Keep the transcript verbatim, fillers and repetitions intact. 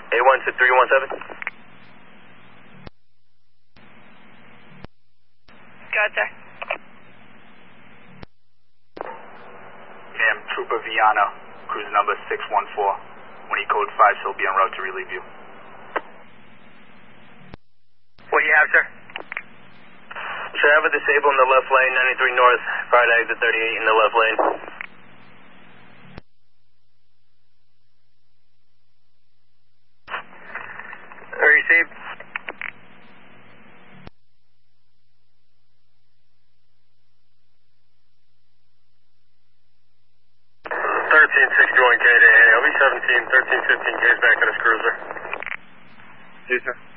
A one to three one seven. Got there. Ma'am, Trooper Viana, cruise number six one four. When he code five, he'll be en route to relieve you. What do you have, sir? Sir, I have a disable in the left lane, ninety-three north, prior to exit thirty-eight in the left lane. Received. thirteen sixty-one K to A. I'll be seventeen, thirteen fifteen K's back at his cruiser. Yes, sir.